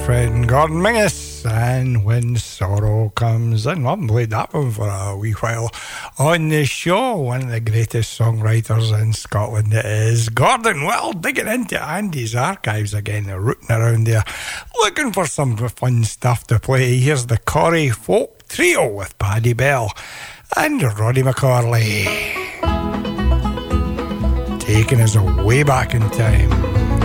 friend Gordon Mingus, and When Sorrow Comes In. I haven't played that one for a wee while on the show. One of the greatest songwriters in Scotland it is Gordon. Well, digging into Andy's archives again, rooting around there, looking for some fun stuff to play. Here's the Corrie Folk Trio with Paddy Bell and Roddy McCorley, taking us way back in time.